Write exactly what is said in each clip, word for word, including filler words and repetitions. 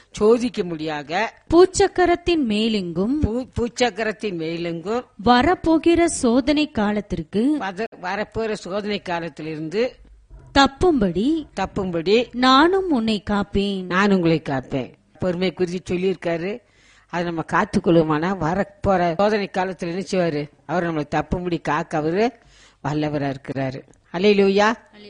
சோதிக்கும்படியாக பூச்சக்கரத்தின் மேலெங்கும் பூ- பூச்சக்கரத்தின் மேலெங்கும் வரப்போகிற சோதனை காலத்திற்கு வத- வரப்போற சோதனை காலத்திலிருந்து தப்பும்படி தப்பும்படி நானும் உன்னை காப்பேன். நான் உங்களை காப்பேன். பொறுமை குறித்து சொல்லியிருக்காரு. அதை நம்ம காத்துக்கொள்ளுமானா வரப்போற சோதனை காலத்துல என்ன செய்வாரு? அவர் நம்மளை தப்பும்படி காக்க அவரு வல்லவரா இருக்கிறாரு. அல்லேலூயா.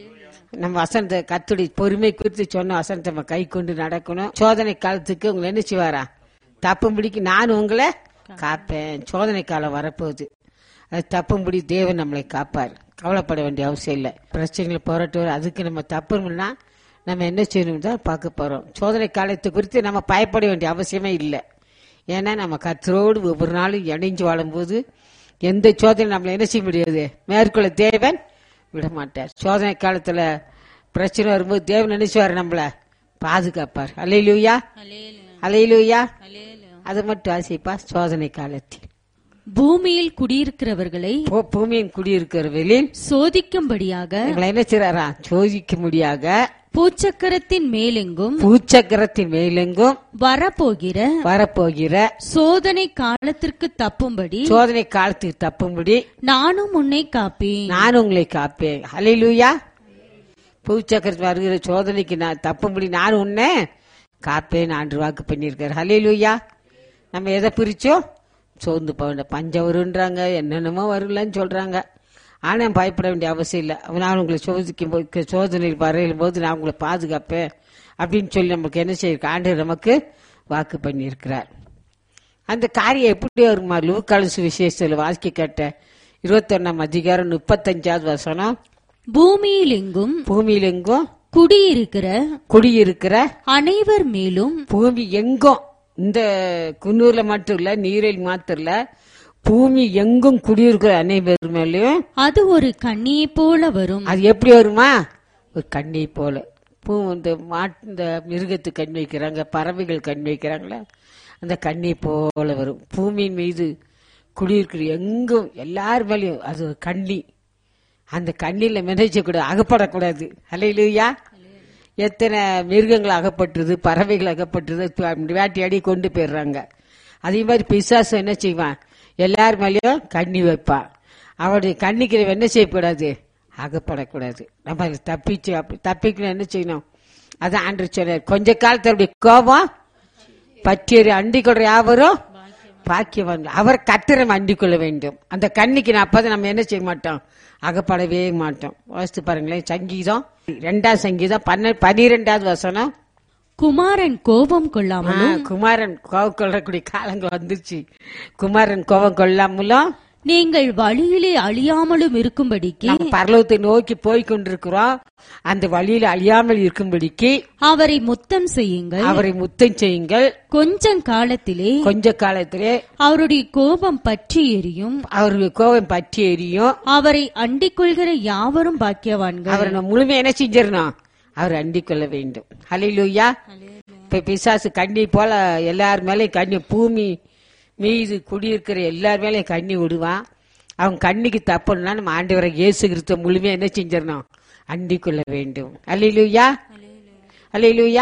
நம்ம வசனத்தை கத்துடைய பொறுமை குறித்து சொன்ன வசனத்தை நம்ம கை கொண்டு நடக்கணும். சோதனை காலத்துக்கு உங்களை என்ன செய்வாரா? தப்பும்படிக்கு நான் உங்களை காப்பேன். சோதனை காலம் வரப்போகுது. அது தப்பும்படி தேவன் நம்மளை காப்பார். கவலைப்பட வேண்டிய அவசியம் இல்லை. பிரச்சனைகளை போராட்டுவார். அதுக்கு நம்ம தப்புனா நம்ம என்ன செய்யணும் தான் பார்க்க போறோம். சோதனை காலத்தை குறித்து நம்ம பயப்பட வேண்டிய அவசியமே இல்லை. ஏன்னா நம்ம கர்த்தரோடு ஒவ்வொரு நாளும் இணைஞ்சு வாழும்போது எந்த சோதனை நம்மளை என்ன செய்ய முடியாது, மேற்கொள்ள தேவன் விட மாட்டார். சோதனை காலத்துல பிரச்சனை வரும்போது தேவன் நினைச்சுவாரு, நம்மள பாதுகாப்பார். அல்லேலூயா, அல்லேலூயா. அது மட்டும் ஆசைப்பா. சோதனை காலத்தில் பூமியில் குடியிருக்கிறவர்களை பூ- பூமியின் குடியிருக்கிறவர்களில் சோதிக்கும்படியாக எங்களை என்ன செய்றாரா? சோதிக்கும்படியாக பூச்சக்கரத்தின் மேலெங்கும் பூச்சக்கரத்தின் மேலெங்கும் வரப்போகிற வரப்போகிற சோதனை காலத்திற்கு தப்பும்படி சோதனை காலத்துக்கு தப்பும்படி நானும் உன்னை காப்பேன். நான் உங்களை காப்பேன். அல்லேலூயா. பூச்சக்கரத்தில் வருகிற சோதனைக்கு நான் தப்பும்படி நான் உன்னை காப்பேன் ஆண்டு வாக்கு பண்ணியிருக்காரு. அல்லேலூயா. நம்ம எதை பிரிச்சோம்? சோர்ந்து போக வேண்டாம். பஞ்சம் வருன்றாங்க, என்னென்னமோ வரலன்னு சொல்றாங்க. ஆனா பயப்பட வேண்டிய அவசியம் இல்லை. நான் உங்களை சோதிக்கும் போது சோதனையில் வரையும் போது நான் உங்களை பாதுகாப்பேன் அப்படின்னு சொல்லி நமக்கு என்ன செய்யிருக்க ஆண்டவர் நமக்கு வாக்கு பண்ணியிருக்கிறார். அந்த காரியம் எப்படி வருமா? லூக்கான சுவிசேஷத்தில் வாசிக்க கேட்ட இருபத்தி ஒன்னாம் அதிகாரம் முப்பத்தஞ்சாவது வசனம். பூமியில் எங்கும் பூமியில் எங்கும் குடியிருக்கிற குடியிருக்கிற அனைவர் மேலும் பூமி எங்கும், இந்த குன்னூர்ல மட்டும் இல்ல, நீரில் மாத்திரம் இல்ல, பூமி எங்கும் குடியிருக்கிற அனைவர் மேலும் அது ஒரு கண்ணியை போல வரும். அது எப்படி வருமா? ஒரு கண்ணை போல. பூ இந்த மாட்டு இந்த மிருகத்து கண் வைக்கிறாங்க, பறவைகள் கண் வைக்கிறாங்களா, அந்த கண்ணை போல வரும். பூமியின் மீது குடியிருக்கிற எங்கும் எல்லார் மேலேயும் அது ஒரு கண்ணி. அந்த கண்ணில மிதச்ச கூடாது, அகப்படக்கூடாது. அல்லேலூயா. எத்தனை மிருகங்கள் அகப்பட்டுருது, பறவைகள் அகப்பட்டுருது, வேட்டையாடி கொண்டு போயிடுறாங்க. அதே மாதிரி பிசாசு என்ன செய்வான்? எல்லார் மேலேயும் கண்ணி வைப்பான். அவருடைய கண்ணிக்கு என்ன செய்யக்கூடாது? அகப்படக்கூடாது. நம்ம அதில் தப்பிச்சு அப்படி தப்பிக்கணும். என்ன செய்யணும்? அதான் ஆண்டவர் சொன்னார், கொஞ்ச காலத்தில் கோபம் பற்றியறி அண்டிக் கொள்ற யாவரும் பாக்கியவான். அவர் கத்திரம் அண்டிக் கொள்ள வேண்டும். அந்த கண்ணிக்கு நான் அப்பதான் நம்ம என்ன செய்ய மாட்டோம்? அகப்படவே மாட்டோம். வாசித்து பாருங்களேன். சங்கீதம் இரண்டாவது சங்கீதம் பன்ன பனிரெண்டாவது வசனம். குமாரன் கோபம் கொள்ளாமலும் குமாரன் கோபம் கொள்ளக்கூடிய காலங்கள் வந்துருச்சு. குமாரன் கோபம் கொள்ளாமலும் நீங்கள் வழியிலே அழியாமலும் இருக்கும்படிக்கு நம்ம பரலோகத்தை நோக்கி போய் கொண்டிருக்கிறோம். அந்த வழியில் அழியாமல் இருக்கும்படிக்கு அவரை முத்தம் செய்யுங்கள். அவரை முத்தம் செய்யுங்கள். கொஞ்சம் காலத்திலே கொஞ்ச காலத்திலே அவருடைய கோபம் பற்றி எரியும். அவருக்கு கோபம் பற்றி எரியும். அவரை அண்டிக் கொள்கிற யாவரும் பாக்கியவான்கள். அவரை நம்ம முழுமையா என்ன செஞ்சிடணும்? அவர் அண்டிக் கொள்ள வேண்டும். ஹல்லேலூயா. இப்ப பிசாசு கண்ணி போல எல்லார் மேலேயும் கண்ணி, பூமி மீது குடியிருக்கிற எல்லார் மேலேயும் கண்ணி விடுவான். அவன் கண்ணிக்கு தப்புனா நம்ம ஆண்டவரை இயேசு கிறிஸ்துவ முழுமையா என்ன செஞ்சிடணும்? அண்டிக் கொள்ள வேண்டும். அல்லேலூயா, அல்லேலூயா.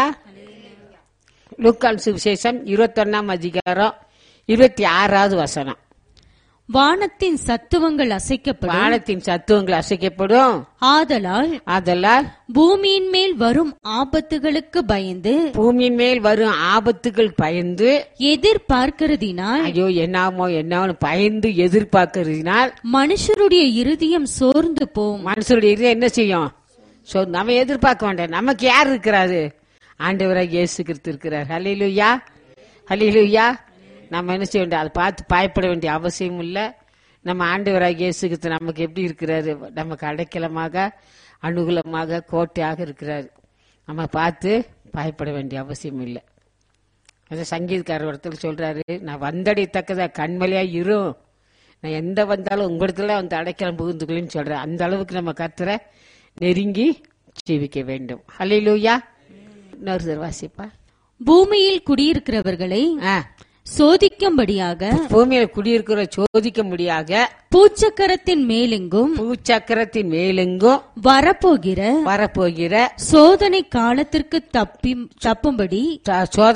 லூக்கான் சுவிசேஷம் இருபத்தி ஒன்னாம் அதிகாரம் இருபத்தி ஆறாவது வசனம். வானத்தின் சத்துவங்கள் அசைக்கப்படும். வானத்தின் சத்துவங்கள் அசைக்கப்படும். ஆதலால் ஆதலால் பூமியின் மேல் வரும் ஆபத்துகளுக்கு பயந்து பூமியின் மேல் வரும் ஆபத்துகள் பயந்து எதிர்பார்க்கிறதினால் ஐயோ என்னாமோ என்னாமோ பயந்து எதிர்பார்க்கிறதுனால் மனுஷருடைய இருதயம் சோர்ந்து போகும். மனுஷருடைய இருதயம் என்ன செய்யும்? சோ நம்ம எதிர்பார்க்க வேண்டாம். நமக்கு யார் இருக்கிறாரு? ஆண்டவராக இயேசு கிறிஸ்து இருக்கிறார். ஹல்லேலூயா, ஹல்லேலூயா. நம்ம என்ன செய்ய வேண்டிய, அதை பார்த்து பயப்பட வேண்டிய அவசியம் இல்லை. நம்ம ஆண்டவராக இயேசு கிறிஸ்து நமக்கு எப்படி இருக்கிறாரு? நமக்கு அடைக்கலமாக, அனுகூலமாக, கோட்டையாக இருக்கிறாரு. நம்ம பார்த்து பயப்பட வேண்டிய அவசியம் இல்லை. அந்த சங்கீதக்காரர் ஒருத்தர் சொல்றாரு, நான் வந்தடையத்தக்கதா கண்மலையா இரும், நான் எந்த வந்தாலும் உங்களிடத்துல வந்து அடைக்கலம் புகுந்துக்கலன்னு சொல்றேன். அந்த அளவுக்கு நம்ம கர்த்தரை நெருங்கி ஜீவிக்க வேண்டும். ஹல்லேலூயா. இன்னொரு வாசிப்பா. பூமியில் குடியிருக்கிறவர்களை ஆ சோதிக்கும்படியாக பூமியில் குடியிருக்கிற சோதிக்கும்படியாக பூச்சக்கரத்தின் மேலெங்கும் பூச்சக்கரத்தின் மேலெங்கும் வரப்போகிற வரப்போகிற சோதனை காலத்திற்கு தப்பி தப்பும்படி சோதனை